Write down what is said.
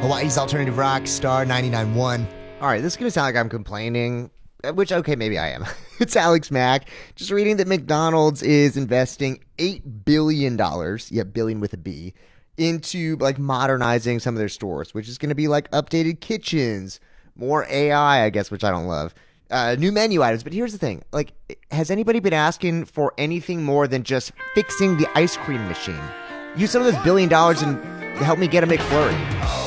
Hawaii's alternative rock, Star 99.1. All right, this is going to sound like I'm complaining, which, okay, maybe I am. It's Alex Mack, just reading that McDonald's is investing $8 billion, billion with a B, into like modernizing some of their stores, which is going to be like updated kitchens, more AI, I guess, which I don't love, new menu items. But here's the thing, like, has anybody been asking for anything more than just fixing the ice cream machine? Use some of those $1 billion and help me get a McFlurry.